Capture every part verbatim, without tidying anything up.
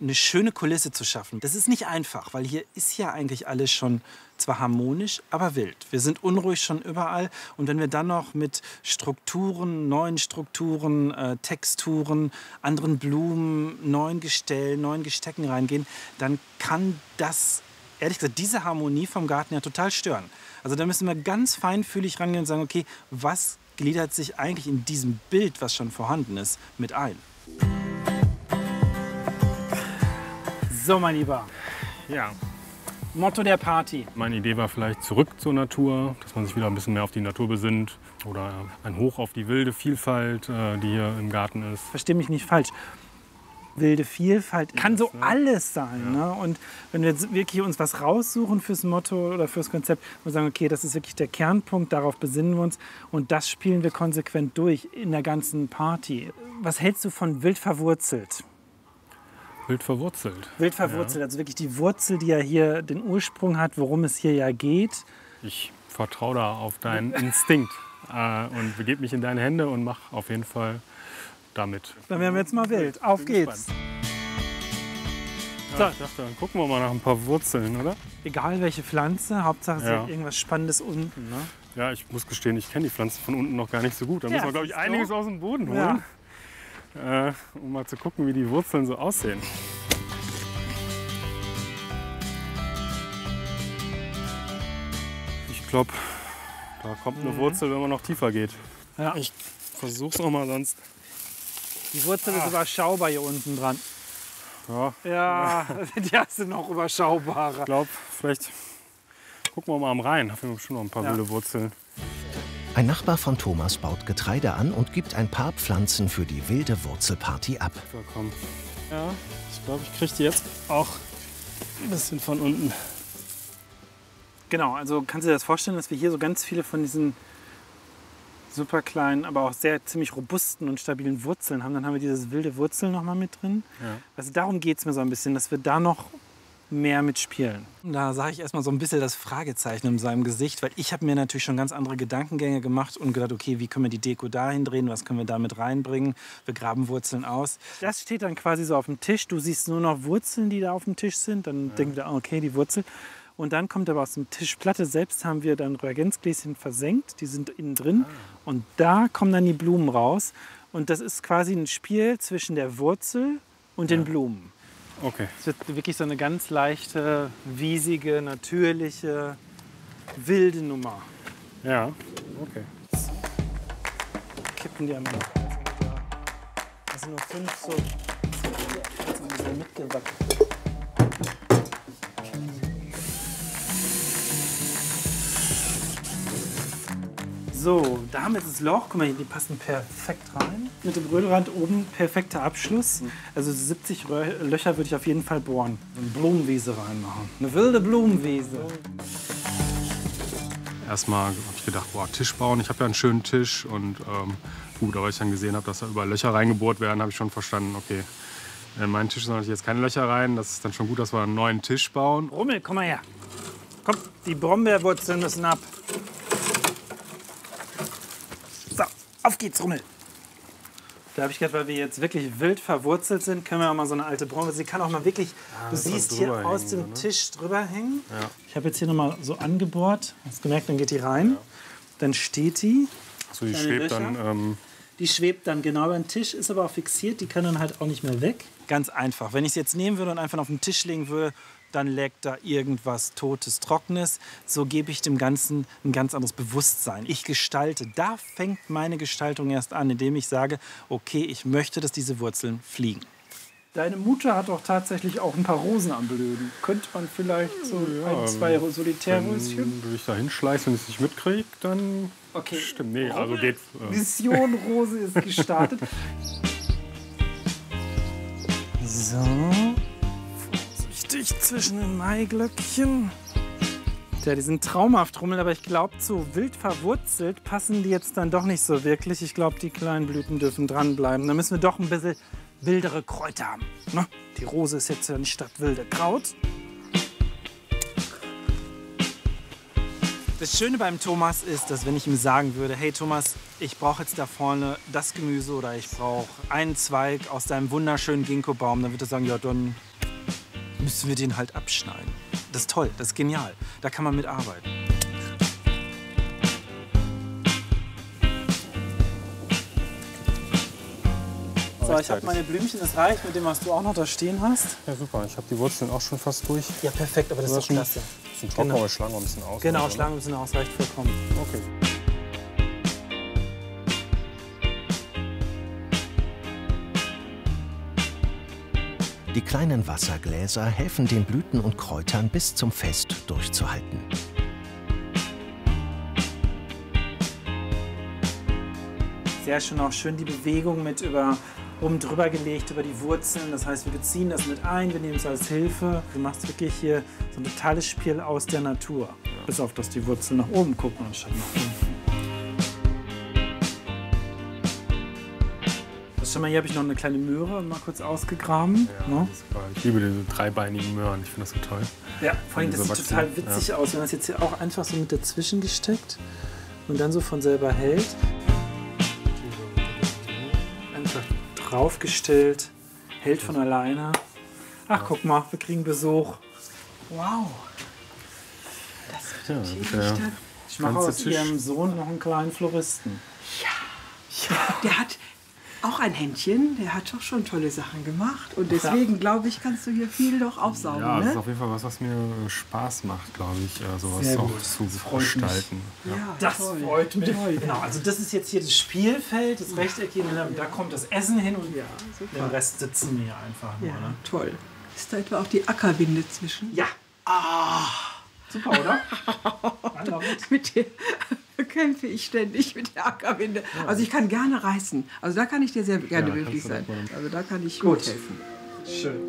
eine schöne Kulisse zu schaffen. Das ist nicht einfach, weil hier ist ja eigentlich alles schon zwar harmonisch, aber wild. Wir sind unruhig schon überall. Und wenn wir dann noch mit Strukturen, neuen Strukturen, äh, Texturen, anderen Blumen, neuen Gestellen, neuen Gestecken reingehen, dann kann das, ehrlich gesagt, diese Harmonie vom Garten ja total stören. Also da müssen wir ganz feinfühlig rangehen und sagen, okay, was gliedert sich eigentlich in diesem Bild, was schon vorhanden ist, mit ein? So, mein Lieber. Ja. Motto der Party. Meine Idee war vielleicht zurück zur Natur, dass man sich wieder ein bisschen mehr auf die Natur besinnt. Oder ein Hoch auf die wilde Vielfalt, äh, die hier im Garten ist. Versteh mich nicht falsch. Wilde Vielfalt kann so alles sein. Ja. Ne? Und wenn wir jetzt wirklich uns was raussuchen fürs Motto oder fürs Konzept und sagen, okay, das ist wirklich der Kernpunkt, darauf besinnen wir uns und das spielen wir konsequent durch in der ganzen Party. Was hältst du von wild verwurzelt? Wild verwurzelt. Wild verwurzelt, ja. Also wirklich die Wurzel, die ja hier den Ursprung hat, worum es hier ja geht. Ich vertraue da auf deinen Instinkt äh, und begebe mich in deine Hände und mache auf jeden Fall damit. Dann werden wir jetzt mal wild. Auf Bin geht's. Ja, ich dachte, dann gucken wir mal nach ein paar Wurzeln, oder? Egal welche Pflanze, Hauptsache es Ja. ist irgendwas Spannendes unten. Ne? Ja, ich muss gestehen, ich kenne die Pflanzen von unten noch gar nicht so gut. Da Ja, müssen wir, glaube ich, siehst du? einiges aus dem Boden holen, äh, um mal zu gucken, wie die Wurzeln so aussehen. Ich glaube, da kommt eine Mhm. Wurzel, wenn man noch tiefer geht. Ja. Ich versuch's noch mal sonst. Die Wurzel ist überschaubar hier unten dran. Ja, Ja, die hast du noch überschaubarer. ich glaube, vielleicht gucken wir mal am Rhein. Da haben wir bestimmt noch ein paar Ja. wilde Wurzeln. Ein Nachbar von Thomas baut Getreide an und gibt ein paar Pflanzen für die wilde Wurzelparty ab. So, komm. Ja, ich glaube, ich kriege die jetzt auch ein bisschen von unten. Genau, also kannst du dir das vorstellen, dass wir hier so ganz viele von diesen super kleinen, aber auch sehr ziemlich robusten und stabilen Wurzeln haben. Dann haben wir dieses wilde Wurzel noch mal mit drin. Ja. Also darum geht es mir so ein bisschen, dass wir da noch mehr mitspielen. Da sage ich erstmal so ein bisschen das Fragezeichen in seinem Gesicht, weil ich habe mir natürlich schon ganz andere Gedankengänge gemacht und gedacht, okay, wie können wir die Deko dahin drehen, was können wir da mit reinbringen, wir graben Wurzeln aus. Das steht dann quasi so auf dem Tisch, du siehst nur noch Wurzeln, die da auf dem Tisch sind, dann ja. denken wir, okay, die Wurzel. Und dann kommt aber aus dem Tischplatte selbst haben wir dann Reagenzgläschen versenkt, die sind innen drin ah. und da kommen dann die Blumen raus und das ist quasi ein Spiel zwischen der Wurzel und ja. den Blumen. Okay. Es wird wirklich so eine ganz leichte, wiesige, natürliche, wilde Nummer. Ja, okay. Kippen die einmal noch. Das sind nur fünf so. Das sind mitgewachsen. So, da haben wir jetzt das Loch. Guck mal, die passen perfekt rein. Mit dem Rödelrand oben perfekter Abschluss. Also siebzig Rö- Löcher würde ich auf jeden Fall bohren. Eine Blumenwiese reinmachen. Eine wilde Blumenwiese. Erstmal habe ich gedacht, boah, Tisch bauen. Ich habe ja einen schönen Tisch. Und ähm, gut, aber als ich dann gesehen habe, dass da überall Löcher reingebohrt werden, habe ich schon verstanden, okay, in meinen Tisch sollen jetzt keine Löcher rein. Das ist dann schon gut, dass wir einen neuen Tisch bauen. Rummel, komm mal her. Komm, die Brombeerwurzeln müssen ab. So, auf geht's, Rummel. Da habe ich gedacht, weil wir jetzt wirklich wild verwurzelt sind, können wir auch mal so eine alte Brombeere. Sie kann auch mal wirklich, ja, du siehst hier aus dem ne? Tisch drüber hängen. Ja. Ich habe jetzt hier nochmal so angebohrt. Hast du gemerkt, dann geht die rein. Ja. Dann steht die. Achso, die schwebt Löcher. dann. Ähm die schwebt dann genau über den Tisch, ist aber auch fixiert. Die kann dann halt auch nicht mehr weg. Ganz einfach. Wenn ich es jetzt nehmen würde und einfach auf den Tisch legen würde, dann leckt da irgendwas Totes, Trockenes. So gebe ich dem Ganzen ein ganz anderes Bewusstsein. Ich gestalte. Da fängt meine Gestaltung erst an, indem ich sage, okay, ich möchte, dass diese Wurzeln fliegen. Deine Mutter hat doch tatsächlich auch ein paar Rosen am Blöden. Könnte man vielleicht so ja, ein, zwei Solitärröschen? Wenn du dich da hinschleichst und es nicht mitkriegst, dann okay. Stimmt. Nee, also geht. Äh. Mission Rose ist gestartet. So. Vorsichtig zwischen den Maiglöckchen. Ja, die sind traumhaft, Rummel, aber ich glaube, zu wild verwurzelt passen die jetzt dann doch nicht so wirklich. Ich glaube, die kleinen Blüten dürfen dranbleiben. Da müssen wir doch ein bisschen wildere Kräuter haben. Ne? Die Rose ist jetzt ja nicht das wilde Kraut. Das Schöne beim Thomas ist, dass wenn ich ihm sagen würde, hey Thomas, ich brauche jetzt da vorne das Gemüse oder ich brauche einen Zweig aus deinem wunderschönen Ginkgo-Baum, dann würde er sagen, ja, dann müssen wir den halt abschneiden. Das ist toll, das ist genial. Da kann man mit arbeiten. So, ich habe meine Blümchen, das reicht mit dem, was du auch noch da stehen hast. Ja, super. Ich habe die Wurzeln auch schon fast durch. Ja, perfekt, aber das ist doch klasse. Ein bisschen trocken, aber schlagen wir ein bisschen aus. Genau, oder? schlagen wir ein bisschen aus, reicht vollkommen. Okay. Die kleinen Wassergläser helfen den Blüten und Kräutern bis zum Fest durchzuhalten. Sehr schön, auch schön die Bewegung mit über, oben drüber gelegt, über die Wurzeln. Das heißt, wir beziehen das mit ein, wir nehmen es als Hilfe. Du machst wirklich hier so ein totales Spiel aus der Natur. Bis auf, dass die Wurzeln nach oben gucken anstatt nach unten. Schau mal, hier habe ich noch eine kleine Möhre mal kurz ausgegraben. Ja, ne? super. Ich liebe diese dreibeinigen Möhren, ich finde das so toll. Ja, vor allem, das sieht wachsen. total witzig ja. aus, wenn das jetzt hier auch einfach so mit dazwischen gesteckt und dann so von selber hält. Einfach draufgestellt, hält von alleine. Ach, guck mal, wir kriegen Besuch. Wow. Das ja, ja, ich mache aus Tisch. Ihrem Sohn noch einen kleinen Floristen. Ja, ja. Der hat auch ein Händchen, der hat doch schon tolle Sachen gemacht. Und deswegen, glaube ich, kannst du hier viel doch aufsaugen. Ja, das ne? ist auf jeden Fall was, was mir Spaß macht, glaube ich, sowas Sehr auch gut. zu Freut gestalten. Ja, Ja, das toll. freut mich. Toll. Genau, also das ist jetzt hier das Spielfeld, das Rechteckige, und da kommt das Essen hin und Ja, super. den Rest sitzen wir hier einfach nur. Ja, Ne? toll. Ist da etwa auch die Ackerwinde zwischen? Ja. Ah. Super, oder? Mit der kämpfe ich ständig mit der Ackerwinde. Also ich kann gerne reißen. Also da kann ich dir sehr gerne Ja, behilflich kannst du sein. das Also da kann ich Gut. mithelfen. Schön.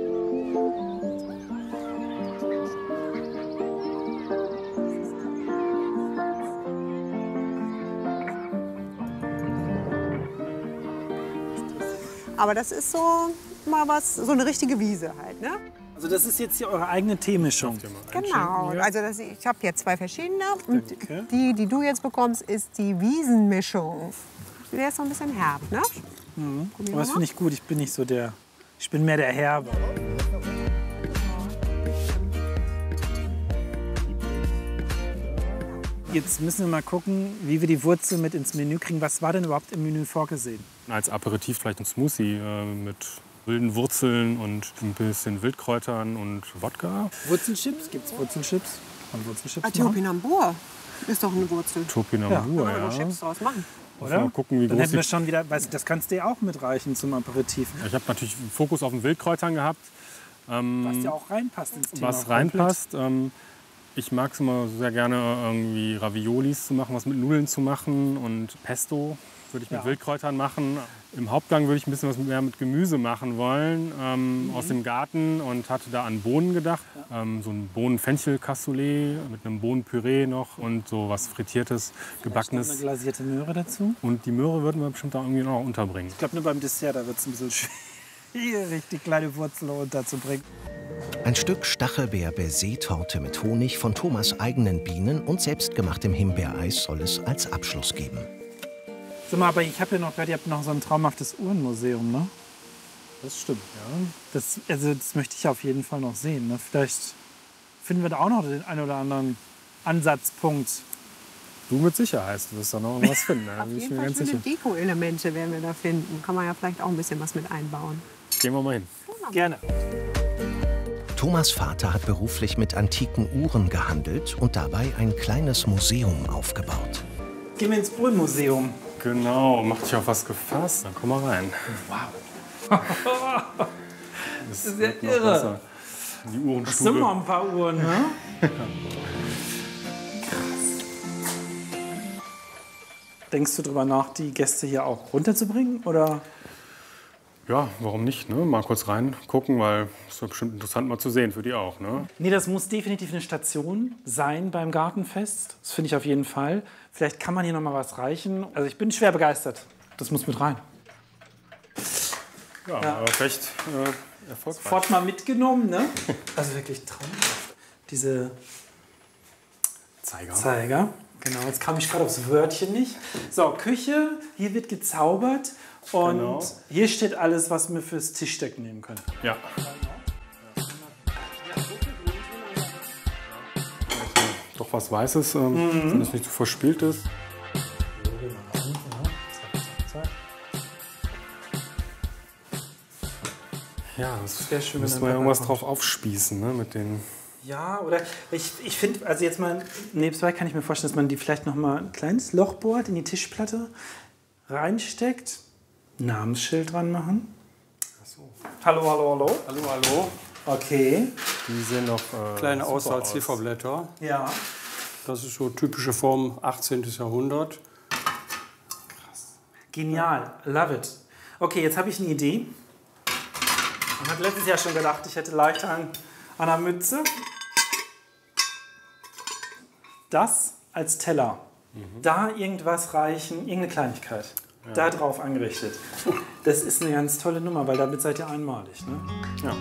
Aber das ist so mal was, so eine richtige Wiese halt, ne? Also das ist jetzt hier eure eigene Teemischung. Genau. Also das, ich habe jetzt zwei verschiedene und Danke. die, die du jetzt bekommst, ist die Wiesenmischung. Der ist so ein bisschen herb, ne? Mhm. Aber das finde ich gut. Ich bin nicht so der. Ich bin mehr der Herbe. Jetzt müssen wir mal gucken, wie wir die Wurzel mit ins Menü kriegen. Was war denn überhaupt im Menü vorgesehen? Als Aperitif vielleicht ein Smoothie äh, mit wilden Wurzeln und ein bisschen Wildkräutern und Wodka. Wurzelchips? Gibt es Wurzelchips? Kann man Wurzelchips machen? Topinambur ist doch eine Wurzel. Topinambur, Kann ja. man doch Chips draus machen. Oder? Mal gucken, wie Dann groß hätten wir die... schon wieder, weißt du, das kannst du ja auch mitreichen zum Aperitif. Ich habe natürlich Fokus auf den Wildkräutern gehabt. Ähm, Was ja auch reinpasst ins Thema. was reinpasst. Ähm, ich mag es immer sehr gerne, irgendwie Raviolis zu machen, was mit Nudeln zu machen. Und Pesto würde ich mit Ja. Wildkräutern machen. Im Hauptgang würde ich ein bisschen was mehr mit Gemüse machen wollen, ähm, mhm. aus dem Garten. Und hatte da an Bohnen gedacht. Ja. Ähm, so ein Bohnen-Fenchel-Cassoulet mit einem Bohnenpüree noch und so was Frittiertes, Gebackenes. Eine glasierte Möhre dazu. Und die Möhre würden wir bestimmt da irgendwie noch unterbringen. Ich glaube, nur beim Dessert, da wird es ein bisschen schwierig, die kleine Wurzel unterzubringen. Ein Stück Stachelbeer-Baiser-Torte mit Honig von Thomas' eigenen Bienen und selbstgemachtem Himbeereis soll es als Abschluss geben. Sag mal, aber ich habe ja noch gehört, ihr habt noch so ein traumhaftes Uhrenmuseum, ne? Das stimmt, ja. Das, also, das möchte ich auf jeden Fall noch sehen. Ne? Vielleicht finden wir da auch noch den einen oder anderen Ansatzpunkt. Du mit Sicherheit, du wirst da noch irgendwas finden. Da Auf bin ich jeden mir Fall ganz schöne sicher. Deko-Elemente werden wir da finden. Kann man ja vielleicht auch ein bisschen was mit einbauen. Gehen wir mal hin. Gerne. Thomas' Vater hat beruflich mit antiken Uhren gehandelt und dabei ein kleines Museum aufgebaut. Gehen wir ins Uhrenmuseum. Genau, mach dich auf was gefasst, dann komm mal rein. Wow. Das ist ja wird noch irre. besser. Die Das sind Uhrenstube. noch ein paar Uhren, ne? Denkst du darüber nach, die Gäste hier auch runterzubringen? Oder? Ja, warum nicht? Ne? Mal kurz reingucken, weil es ist ja bestimmt interessant mal zu sehen für die auch. Ne? Nee, das muss definitiv eine Station sein beim Gartenfest. Das finde ich auf jeden Fall. Vielleicht kann man hier noch mal was reichen. Also ich bin schwer begeistert. Das muss mit rein. Ja, Ja. aber vielleicht äh, erfolgreich. Sofort mal mitgenommen, ne? Also wirklich traumhaft. Diese Zeiger. Zeiger. Genau, jetzt kam ich gerade aufs Wörtchen nicht. So, Küche, hier wird gezaubert. Und Genau. hier steht alles, was wir fürs Tischdeck nehmen können. Ja. doch was Weißes, ähm, mhm. wenn es nicht zu verspielt ist. Ja, das wäre schön, müssen wir ja irgendwas drauf aufspießen, ne, mit den... Ja, oder ich, ich finde, also jetzt mal nebenbei kann ich mir vorstellen, dass man die vielleicht noch mal ein kleines Loch bohrt, in die Tischplatte reinsteckt, Namensschild dran machen. Ach so. Hallo, hallo, hallo. Hallo, hallo. Okay. Die sehen noch äh, kleine Auswahl Zifferblätter. Ja. Das ist so typische Form achtzehnten. Jahrhundert. Krass. Genial, love it. Okay, jetzt habe ich eine Idee. Ich habe letztes Jahr schon gedacht, ich hätte leicht an einer Mütze. Das als Teller. Mhm. Da irgendwas reichen, irgendeine Kleinigkeit. Ja. Da drauf angerichtet. Das ist eine ganz tolle Nummer, weil damit seid ihr einmalig. Ne? Ja.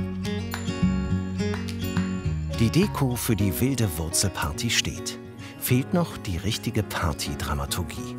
Die Deko für die wilde Wurzelparty steht. Fehlt noch die richtige Party-Dramaturgie.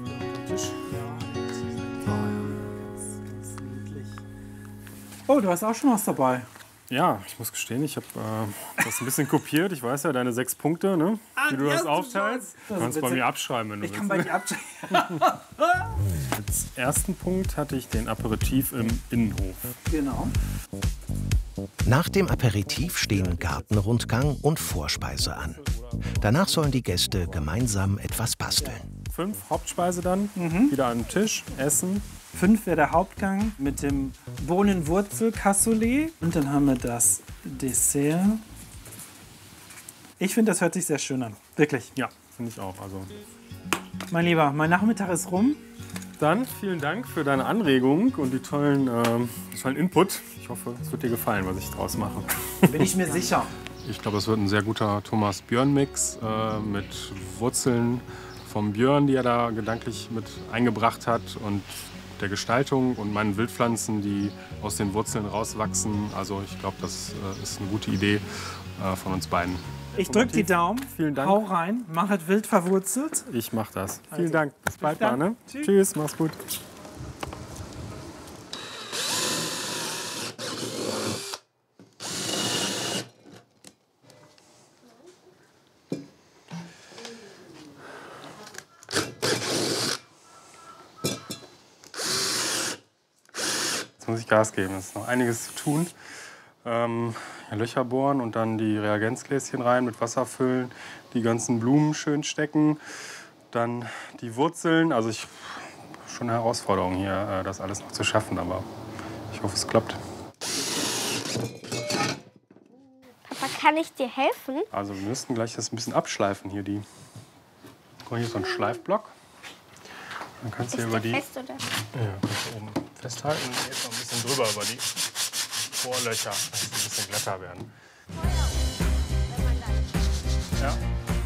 Oh, du hast auch schon was dabei. Ja, ich muss gestehen, ich habe äh, das ein bisschen kopiert. Ich weiß ja, deine sechs Punkte, ne, wie du das aufteilst. Du kannst bei mir abschreiben, wenn du ich willst. Ich kann bei dir abschreiben. Als ersten Punkt hatte ich den Aperitif im Innenhof. Genau. Nach dem Aperitif stehen Gartenrundgang und Vorspeise an. Danach sollen die Gäste gemeinsam etwas basteln. Fünf Hauptspeise dann, mhm. wieder an den Tisch, essen. Fünf wäre der Hauptgang mit dem Bohnenwurzel-Cassoulet. Und dann haben wir das Dessert. Ich finde, das hört sich sehr schön an. Wirklich. Ja, finde ich auch. Also. Mein Lieber, mein Nachmittag ist rum. Dann vielen Dank für deine Anregung und die tollen, ähm, tollen Input. Ich hoffe, es wird dir gefallen, was ich draus mache. Bin ich mir sicher. Ich glaube, es wird ein sehr guter Thomas-Björn-Mix äh, mit Wurzeln vom Björn, die er da gedanklich mit eingebracht hat, und der Gestaltung und meinen Wildpflanzen, die aus den Wurzeln rauswachsen. Also ich glaube, das äh, ist eine gute Idee äh, von uns beiden. Ich drücke die Daumen. Vielen Dank. Hau rein, mach es wild verwurzelt. Ich mach das. Also, vielen Dank. Bis bald dann. mal, ne? Tschüss. Tschüss, mach's gut. Jetzt muss ich Gas geben. Es ist noch einiges zu tun. Ähm, ja, Löcher bohren und dann die Reagenzgläschen rein, mit Wasser füllen, die ganzen Blumen schön stecken, dann die Wurzeln. Also ich schon eine Herausforderung hier, das alles noch zu schaffen, aber ich hoffe, es klappt. Papa, kann ich dir helfen? Also wir müssten gleich das ein bisschen abschleifen hier. Die. Guck mal, hier ist so ein Schleifblock. Dann kannst du hier über die. Fest, oder? Ja, kannst du oben festhalten und jetzt noch ein bisschen drüber über die Vorlöcher, dass sie ein bisschen glatter werden. Ja.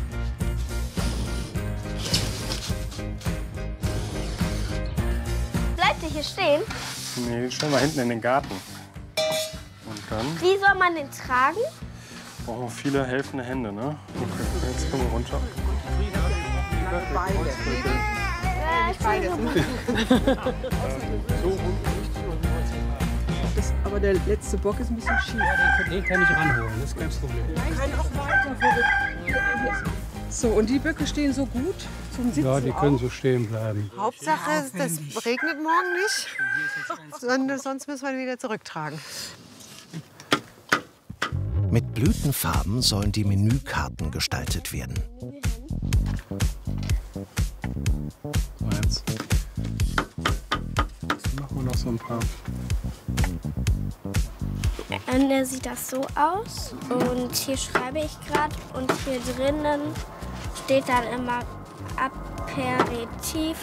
Bleibt ihr hier stehen? Nee, den stellen wir hinten in den Garten. Und dann Wie soll man den tragen? brauchen wir viele helfende Hände, ne? Okay, jetzt können wir runter. Ja, ich beide. Das, aber der letzte Bock ist ein bisschen schief. Ja, den, den kann ich ranholen, das ist kein Problem. Kann auch weiter. So, und die Böcke stehen so gut zum Sitzen. Ja, die können so stehen bleiben. Hauptsache, das regnet morgen nicht, sondern sonst müssen wir ihn wieder zurücktragen. Mit Blütenfarben sollen die Menükarten gestaltet werden. Jetzt machen wir noch so ein paar. Dann sieht das so aus. Und hier schreibe ich gerade. Und hier drinnen steht dann immer Aperitif.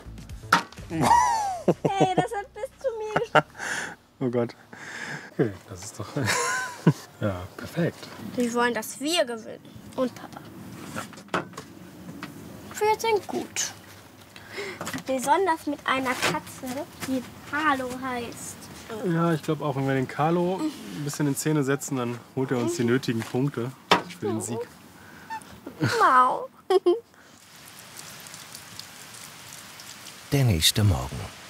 Hey, das hat bis zu mir gesprochen. Oh Gott. Okay, das ist doch. Ja, perfekt. Die wollen, dass wir gewinnen. Und Papa. Ja. Wir sind gut. Besonders mit einer Katze, die Carlo heißt. Ja, ich glaube auch, wenn wir den Carlo ein bisschen in Szene setzen, dann holt er uns die nötigen Punkte für den Sieg. Mau. Der nächste Morgen.